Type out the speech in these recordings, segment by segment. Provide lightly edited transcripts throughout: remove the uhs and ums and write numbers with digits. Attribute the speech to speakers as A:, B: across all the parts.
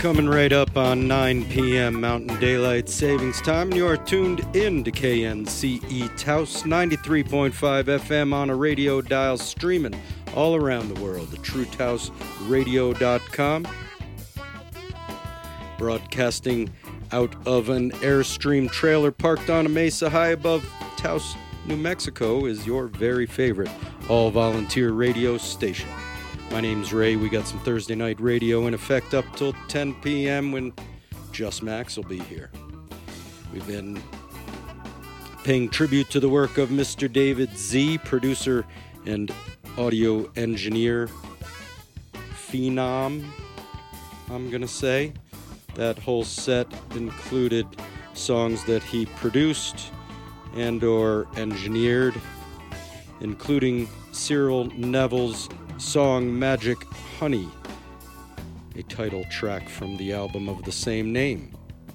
A: Coming right up on 9 p.m. Mountain Daylight Savings Time. You are tuned in to KNCE Taos, 93.5 FM on a radio dial, streaming all around the world at TrueTaosRadio.com. Broadcasting out of an Airstream trailer parked on a mesa high above Taos, New Mexico, is your very favorite all-volunteer radio station. My name's Ray. We got some Thursday night radio in effect up till 10 p.m. when Just Max will be here. We've been paying tribute to the work of Mr. David Z, producer and audio engineer phenom, I'm going to say. That whole set included songs that he produced and or engineered, including Cyril Neville's song Magic Honey, a title track from the album of the same name.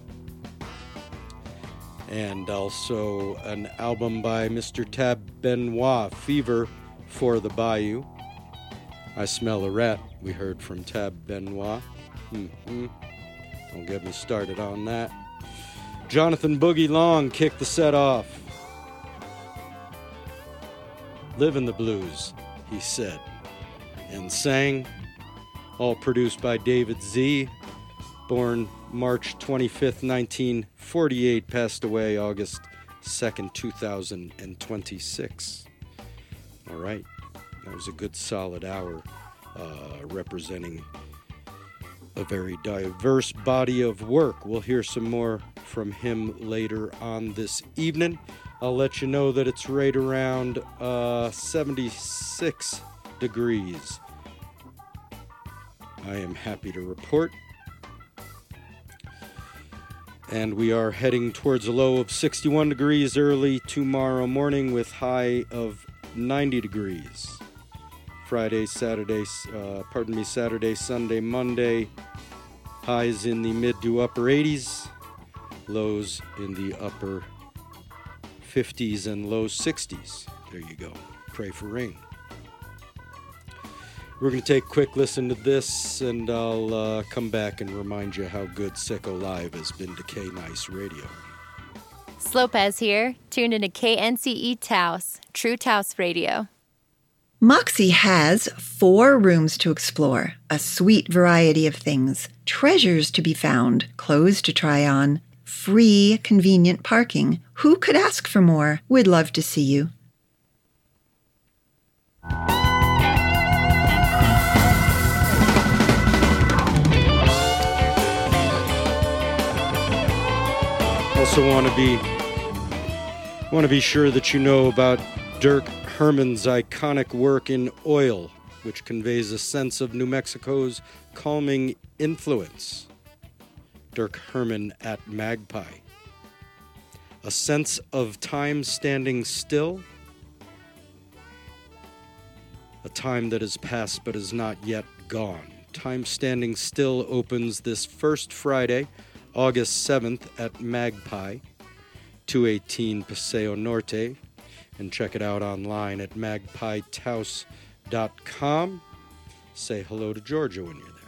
A: And also an album by Mr. Tab Benoit, Fever for the Bayou. I Smell a Rat, we heard from Tab Benoit. Don't get me started on that. Jonathan Boogie Long kicked the set off. Livin' the Blues, he said, and sang, all produced by David Z, born March 25th, 1948, passed away August 2nd, 2026. All right, that was a good solid hour representing a very diverse body of work. We'll hear some more from him later on this evening. I'll let you know that it's right around 76 degrees. I am happy to report. And we are heading towards a low of 61 degrees early tomorrow morning with high of 90 degrees. Saturday, Sunday, Monday, highs in the mid to upper 80s, lows in the upper 50s and low 60s. There you go. Pray for rain. We're going to take a quick listen to this, and I'll come back and remind you how good Sicko Live has been to K-Nice Radio.
B: Slopez here, tuned into KNCE Taos, True Taos Radio.
C: Moxie has 4 rooms to explore, a sweet variety of things, treasures to be found, clothes to try on, free, convenient parking. Who could ask for more? We'd love to see you.
A: Also want to be sure that you know about Dirk Herman's iconic work in Oil, which conveys a sense of New Mexico's calming influence. Dirk Herman at Magpie. A sense of time standing still. A time that has passed but is not yet gone. Time Standing Still opens this first Friday, August 7th at Magpie, 218 Paseo Norte, and check it out online at magpietaos.com. Say hello to Georgia when you're there.